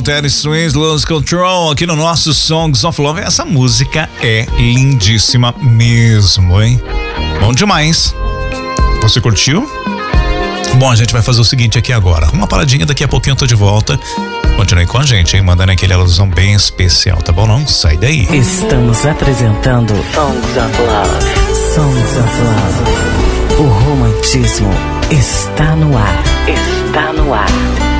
Teddy Swims, Lose Control, aqui no nosso Songs of Love. Essa música é lindíssima mesmo, hein? Bom demais. Você curtiu? Bom, a gente vai fazer o seguinte aqui agora. Uma paradinha, daqui a pouquinho eu tô de volta. Continue com a gente, hein? Mandando aquele alusão bem especial, tá bom? Não sai daí. Estamos apresentando Songs of Love. Songs of Love. O romantismo está no ar. Está no ar.